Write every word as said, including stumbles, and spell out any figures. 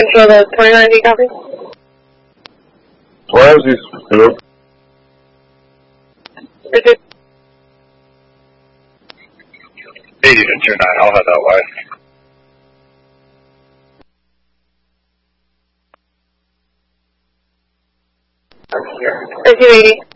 Central, the twenty-nine D copy. Ramses, hello. Richard. eighty to two nine, I'll head that way. Or two eighty.